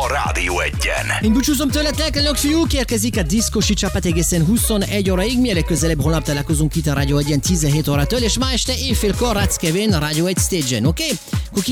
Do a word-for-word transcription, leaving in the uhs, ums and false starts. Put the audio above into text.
Rádió Egyen. Én búcsúzom tőletek, önök fiúk, érkezik a Diszkosi csapat egészen huszonegy óraig, mielőtt közelebb holnap találkozunk itt a Rádió Egyen tizenhét órától, és ma este éjfélkor Rácz Kevin a Rádió egy stage-en, oké? Okay?